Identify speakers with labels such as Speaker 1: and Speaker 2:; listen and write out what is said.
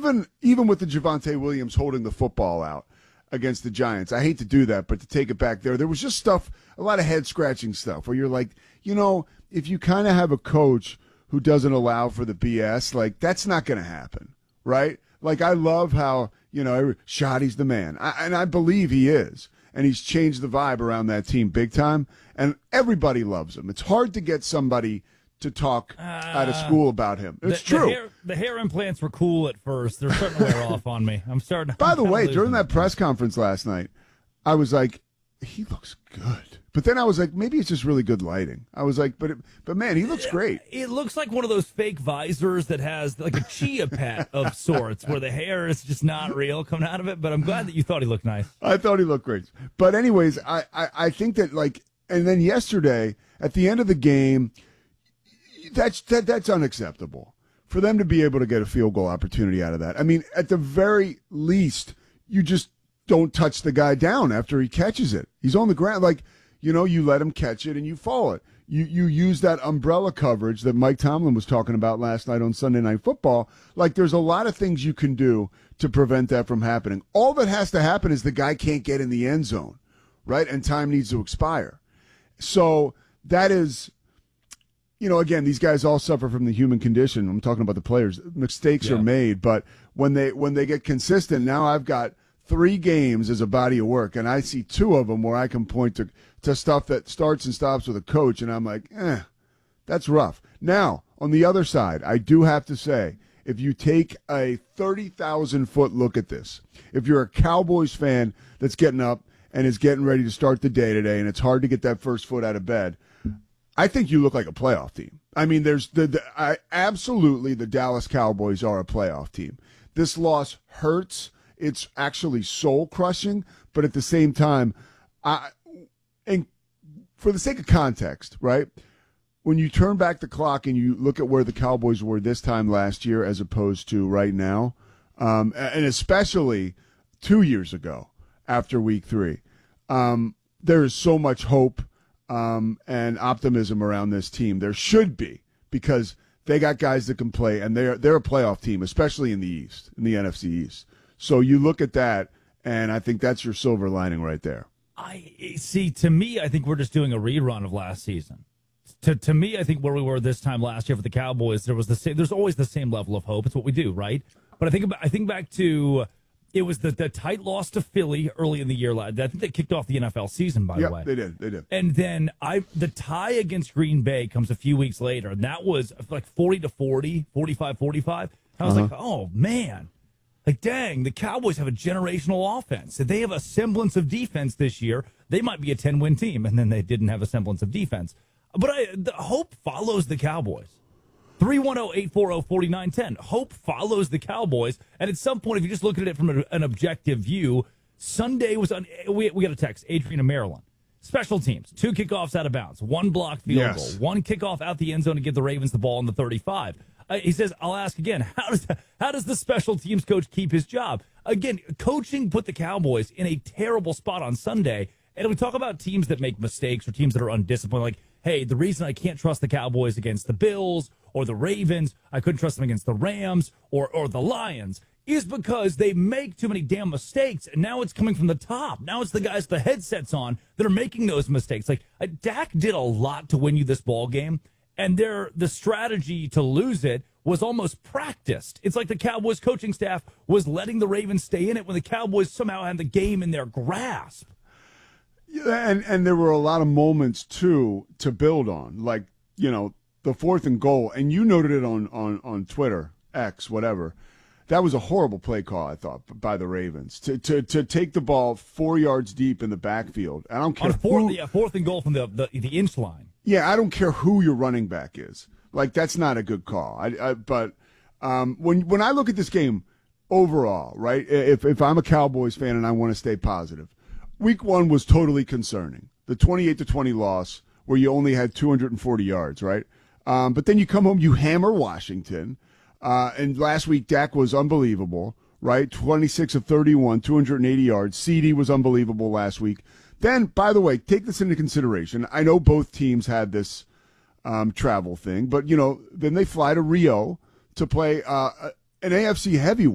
Speaker 1: even with the Javonte Williams holding the football out against the Giants, I hate to do that, but to take it back there was just stuff, a lot of head-scratching stuff where you're like, if you kind of have a coach who doesn't allow for the BS, like, that's not going to happen, right? Like, I love how, Shoddy's the man, and I believe he is, and he's changed the vibe around that team big time, and everybody loves him. It's hard to get somebody to talk out of school about him. It's true.
Speaker 2: The hair implants were cool at first. They're starting to wear off on me.
Speaker 1: By the way, during that press conference last night, I was like, he looks good. But then I was like, maybe it's just really good lighting. I was like, but man, he looks great.
Speaker 2: It looks like one of those fake visors that has like a chia pet of sorts, where the hair is just not real coming out of it. But I'm glad that you thought he looked nice.
Speaker 1: I thought he looked great. But anyways, I think that, like, and then yesterday at the end of the game, that's unacceptable for them to be able to get a field goal opportunity out of that. I mean, at the very least, you just don't touch the guy down after he catches it. He's on the ground. Like, you let him catch it and you fall it. You use that umbrella coverage that Mike Tomlin was talking about last night on Sunday Night Football. Like, there's a lot of things you can do to prevent that from happening. All that has to happen is the guy can't get in the end zone, right? And time needs to expire. So that is, again, these guys all suffer from the human condition. I'm talking about the players. Mistakes are made, but when they get consistent, now I've got 3 games as a body of work, and I see 2 of them where I can point to stuff that starts and stops with a coach, and I'm like, that's rough. Now, on the other side, I do have to say, if you take a 30,000-foot look at this, if you're a Cowboys fan that's getting up and is getting ready to start the day today, and it's hard to get that first foot out of bed, I think you look like a playoff team. I mean, absolutely the Dallas Cowboys are a playoff team. This loss hurts. It's actually soul-crushing, but at the same time, and for the sake of context, right, when you turn back the clock and you look at where the Cowboys were this time last year as opposed to right now, and especially 2 years ago after Week 3, there is so much hope and optimism around this team. There should be, because they got guys that can play, and they're a playoff team, especially in the East, in the NFC East. So you look at that, and I think that's your silver lining right there.
Speaker 2: To me, I think we're just doing a rerun of last season. To me, I think where we were this time last year for the Cowboys, there's always the same level of hope. It's what we do, right? But I think back to, it was the tight loss to Philly early in the year. I think they kicked off the NFL season, by the way.
Speaker 1: They did. And
Speaker 2: then the tie against Green Bay comes a few weeks later, and that was like 40-40, 45-45. I was like, oh, man. Like, dang, the Cowboys have a generational offense. If they have a semblance of defense this year, they might be a 10-win team. And then they didn't have a semblance of defense. But the hope follows the Cowboys. 310-840-4910. Hope follows the Cowboys. And at some point, if you just look at it from an objective view, Sunday was on. We got a text, Adrian in Maryland. Special teams, 2 kickoffs out of bounds, 1 blocked field goal, 1 kickoff out the end zone to give the Ravens the ball on the 35. He says, I'll ask again, how does the special teams coach keep his job? Again, coaching put the Cowboys in a terrible spot on Sunday. And we talk about teams that make mistakes or teams that are undisciplined, like, hey, the reason I can't trust the Cowboys against the Bills or the Ravens, I couldn't trust them against the Rams or the Lions, is because they make too many damn mistakes, and now it's coming from the top. Now it's the guys with the headsets on that are making those mistakes. Like, Dak did a lot to win you this ball game, and the strategy to lose it was almost practiced. It's like the Cowboys coaching staff was letting the Ravens stay in it when the Cowboys somehow had the game in their grasp.
Speaker 1: Yeah, and there were a lot of moments, too, to build on. Like, the 4th and goal, and you noted it on Twitter, X, whatever. That was a horrible play call, I thought, by the Ravens. To take the ball 4 yards deep in the backfield. I don't care.
Speaker 2: 4th and goal from the inch line.
Speaker 1: Yeah, I don't care who your running back is. Like, that's not a good call. But when I look at this game overall, right, if I'm a Cowboys fan and I want to stay positive, Week 1 was totally concerning. The 28-20 loss where you only had 240 yards, right? But then you come home, you hammer Washington. And last week, Dak was unbelievable, right? 26 of 31, 280 yards. CD was unbelievable last week. Then, by the way, take this into consideration. I know both teams had this travel thing, but, then they fly to Rio to play an AFC heavyweight.